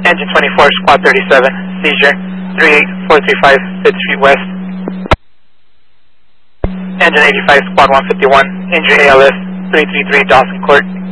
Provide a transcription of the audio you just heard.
Engine 24, Squad 37, seizure, 38435, 5th Street West. Engine 85, Squad 151, injury ALS, 333, Dawson Court.